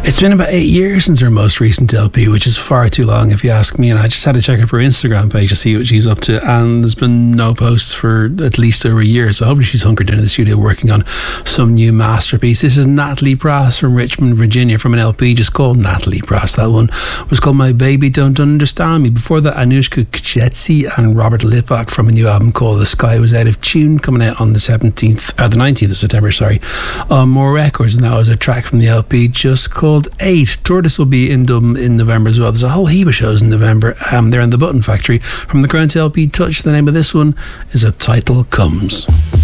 It's been about 8 years since her most recent LP, which is far too long if you ask me, and I just had to check out her Instagram page to see what she's up to, and there's been no posts for at least over a year, so hopefully she's hunkered down in the studio working on some new masterpiece. This is Natalie Prass from Richmond, Virginia, from an LP just called Natalie Prass. That one was called My Baby Don't Understand Me. Before that, Anushka Kchetsi and Robert Lipak from a new album called The Sky Was Out of Tune, coming out on the 19th of September, on More Records, and that was a track from the LP just called 8. Tortoise will be in Dublin in November as well. There's a whole heap of shows in November. They're in the Button Factory. From the current LP Touch, the name of this one is A Title Comes.